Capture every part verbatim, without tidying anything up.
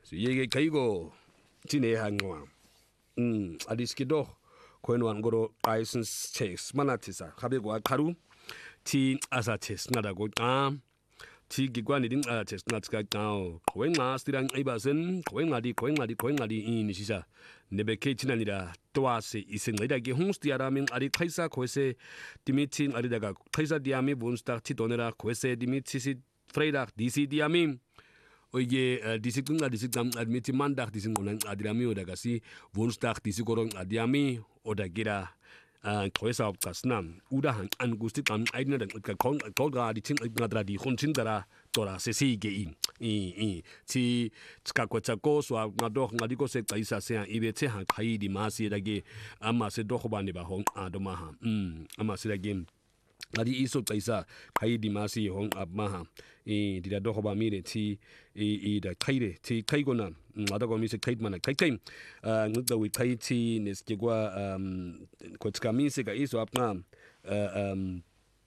So ye kaigo tine hangwa. Mm adiskido kwenwan goro license checks manatisa kabego karu ti asa checks nadago am ti gigwani ding a checks natska gao kwenga stirang ibasen kwenga di kwenga di kwenga di in sisa nebeke tinanira toase isengaida ge hongstiaramin ari kaisa kwese dimitin ari daga kaisa diami bunsta ti donera kwese dimitisi fredag disi diami oye disiktunga disikam admiti mandag disingona adirami odagasi woensdag disikoro adiami odagira kwesa opkasna uda han angusti kam aidna da kon kolga di tin ngadra di khontin dara tora se sige in i i ti tska kwetsa ko so ngado ngadiko se kaisa se ibete han khai di masi dage ama se do khobane ba hong adoma ha mm ama se dage ngadi iso kaisa khai di masi hong abma e dida do hoba mire ti e da kaire ti kaigona ngada go mi se kait mana kai kai ngda wi kai ti neskegwa um kotska mi se ga iso apna um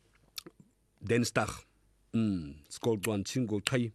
denstag mm skoldwan chingo kai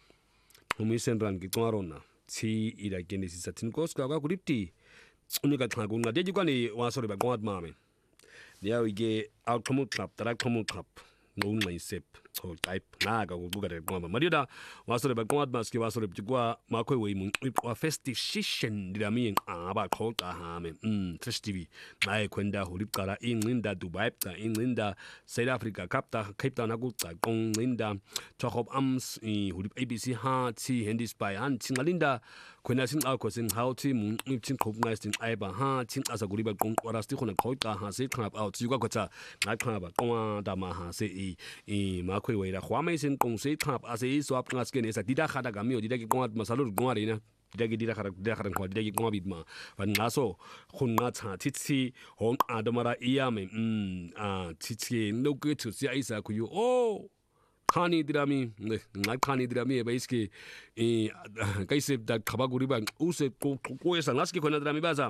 umi senran gi twarona ti ida genesis satin koska ga kuripti unika thago ngade jikani wasore ba gwad mame ya wige outcome club tara come club no myself so type na ga guga de gwa mariada wasore ba gwad maski wasore bigwa makoi we mun wa festive session dirami aba khota ha me mm festive na kwenda hulipkara inlinda dubai ta inlinda south africa kapta cape town agutsa kong linda chokhop ams hulip abc ha ti handy spy an tingalinda kwena sin akho sin how ti mun tin khop nice tin aiba ha tin asa guriba kong warasti khona khota ha se club out yuga khota na khaba kwa da ma ha se e e makoi we ra khwame sin kong se club ase so ap ngaske ne sa dida khada ga mi dida ki kong masalur gongari na dida ki dida khada dida khada khwa dida ki kong bidma ban ngaso khunga cha titsi hong adamara iyame mm a titsi no good to see isa ku you oh khani dirami ngai khani dirami e baiske e kaise da khabaguri ba use ko ko esa ngaske khona dirami baza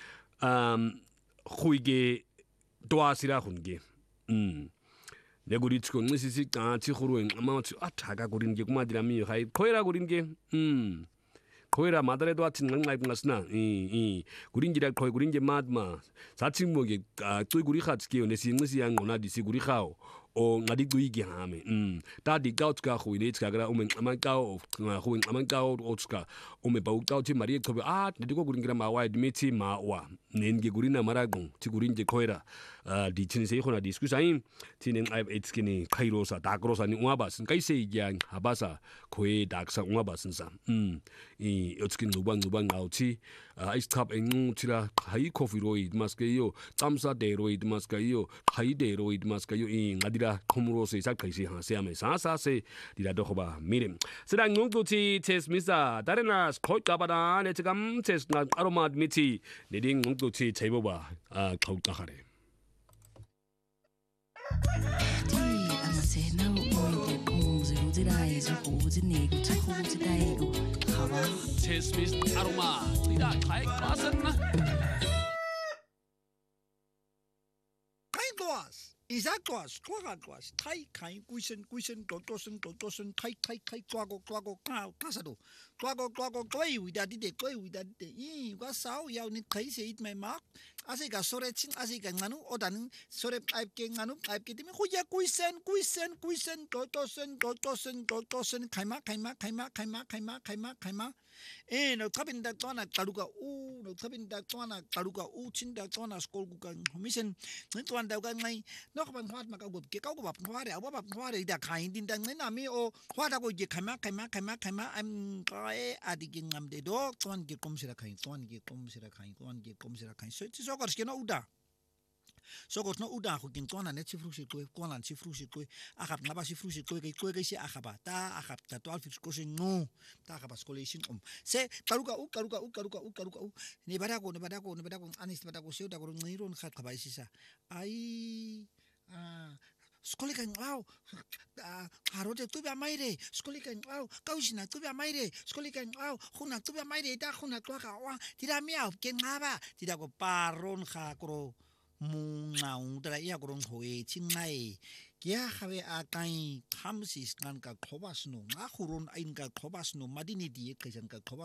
um khuige doa sira khunge mm neguri tsko ngisisi ka ti khuru ama athaga gurin ge kuma dirami khai khoira gurin ge mm khoira madare do atin ngai ngasna i i gurin gira khoi gurin ge madma sachi moge tui guri khatske ne si ngisi yang ona disi guri khao o ngadi guigi hame mm ta di gaut ka khuine tska gra umen amankao khuin amankao otska ume bau tau ti mari khobe a ndiko gurin gira ma wa dimiti ma wa nenge gurina maragon ti gurin je khoira di chini se khona diskusain tinen I etskini khairosa dakrosa ni uabas kaise yang habasa khoi daksa uabas sa mm i otskin lubang lubang auti ice cup en tira khai coffee roid maskayo tamsa de roid maskayo khai de roid maskayo i ngadira khomro se sa kaise ha se ame sa sa se dira do khoba mirim sira ngungtu ti test misa darena khoi kabada ne chigam test na aroma miti neding ngungtu ti chaiboba a khau ta khare Test mis aroma tidak kayak klasen na kain glas Isa glas klaga glas kai kai kuisen kuisen dodosen dodosen kai kai kai klago klago klau kasado klago klago klei wida dide klei wida dide i wa sao yau ni kai se it mai mak ase ga sore chin ase ga nganu odan sore aip ke nganu aip ke timi khuya kuisen kuisen kuisen dodosen dodosen dodosen kaima kaima kaima kaima kaima kaima kaima e no tabinda tona taruga u no tabinda tona taruga u chinda tona skol gu kan misen ni twan da ga ngai no ban hwat ma ka gu ke ka gu bap hware a bap hware da kain din da ngai na mi o hwata go je kaima kaima kaima kaima am kai adigi ngam de do twan ge kom sira kain twan ge kom sira kain twan ge kom sira kain so ti so gar skena uda so got no uda khu kin twana net sifru shi ko ko lan sifru shi ko akap ngaba sifru shi ko ke ko ke si akaba ta akap ta twelve fifty ko shi no ta akaba skolation um se karuka u karuka u karuka u karuka u ne bada ko ne bada ko ne bada ko anis bada ko se da ko ngiron khat khaba sisa ai ah skoli kan wow harote tu ba maire skoli kan wow kausina tu ba maire skoli kan wow khuna tu ba maire ta khuna to ka wa tira mia ke ngaba tira ko paron kha kro munga undra ia ko hoe chingai kia khawe akai khamsis kan ka khobas no nga khurun ain ka khobas no madini di ka jan ka